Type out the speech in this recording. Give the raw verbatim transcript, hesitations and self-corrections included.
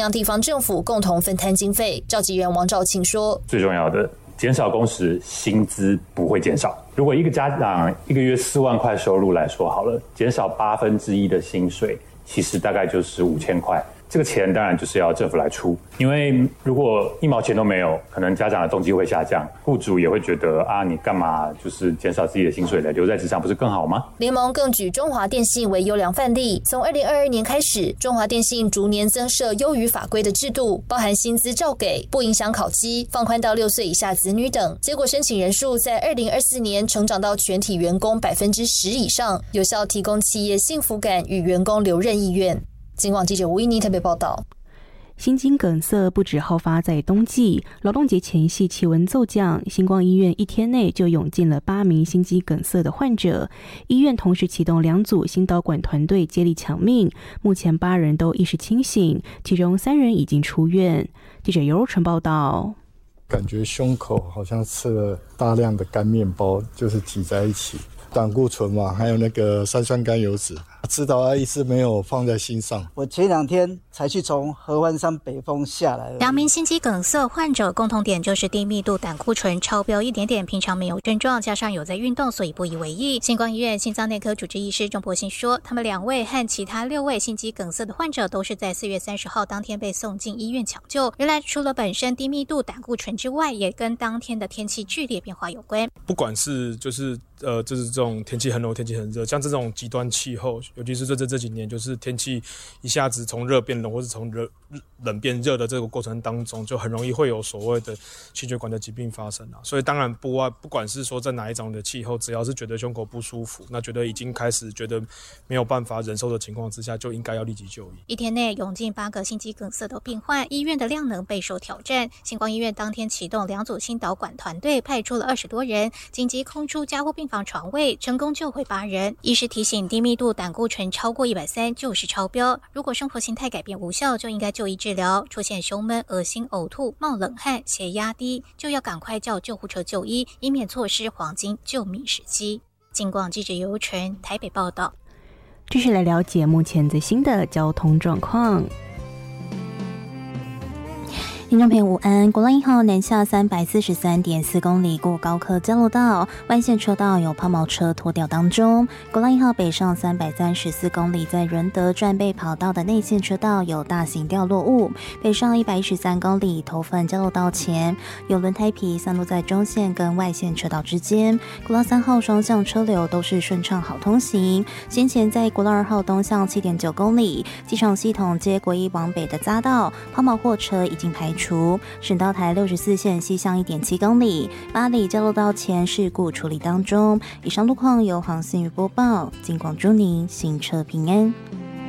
央地方政府共同分摊经费。召集人王兆庆说， 最重要的减少工时，薪资不会减少。如果一个家长一个月四万块收入来说好了，减少八分之一的薪水，其实大概就是五千块。这个钱当然就是要政府来出，因为如果一毛钱都没有，可能家长的动机会下降，雇主也会觉得啊，你干嘛就是减少自己的薪水来留在职场，不是更好吗？ 联盟更举中华电信为优良范例，从二零二二年开始，中华电信逐年增设优于法规的制度，包含薪资照给、不影响考绩、放宽到六岁以下子女等。结果申请人数在二零二四年成长到全体员工百分之十以上，有效提供企业幸福感与员工留任意愿。警广记者吴依妮特别报道。 心肌梗塞不止好发在冬季，劳动节前夕气温骤降，星光医院一天内就涌进了八名心肌梗塞的患者。医院同时启动两组心导管团队接力抢命，目前八人都意识清醒，其中三人已经出院。记者尤若纯报道。 感觉胸口好像吃了大量的干面包，就是挤在一起。胆固醇嘛，还有那个三酸甘油酯，知道他一直没有放在心上。 我前两天才去从合欢山北峰下来。 两名心肌梗塞患者共同点就是低密度胆固醇超标一点点，平常没有症状，加上有在运动，所以不以为意。星光医院心脏内科主治医师钟博信说，他们两位和其他六位心肌梗塞的患者都是在四月三十号当天被送进医院抢救。原来除了本身低密度胆固醇之外，也跟当天的天气剧烈变化有关。 不管是就是呃，就是这种天气很冷、天气很热，像这种极端气候，尤其是这这这几年，就是天气一下子从热变冷，或是从热冷变热的这个过程当中，就很容易会有所谓的心血管的疾病发生啊。所以当然不外，不管是说在哪一种的气候，只要是觉得胸口不舒服，那觉得已经开始觉得没有办法忍受的情况之下，就应该要立即就医。 一天内涌进八个心肌梗塞的病患，医院的量能备受挑战。星光医院当天启动两组心导管团队，派出了二十多人，紧急空出加护病房床位，成功救回八人。医师提醒，低密度胆固醇超过一百三十就是超标，如果生活形态改变无效，就应该就医治疗。出现胸闷、恶心、呕吐、冒冷汗、血压低，就要赶快叫救护车就医，以免错失黄金救命时机。警广记者尤纯台北报道。 继续来了解目前最新的交通状况。听众朋友午安，国道一号南下三百四十三点四公里过高科交流道，外线车道有抛锚车拖吊当中。国道一号北上三百三十四公里，在仁德转备跑道的内线车道有大型掉落物。北上一百一十三公里，头份交流道前有轮胎皮散落在中线跟外线车道之间。国道三号双向车流都是顺畅好通行。先前在国道二号东向七点九公里，机场系统接国一往北的匝道，抛锚货车已经排除。省道台六十四线西向一点七公里，八里交流道前事故处理当中。以上路况由航信宇播报，警广祝您行车平安。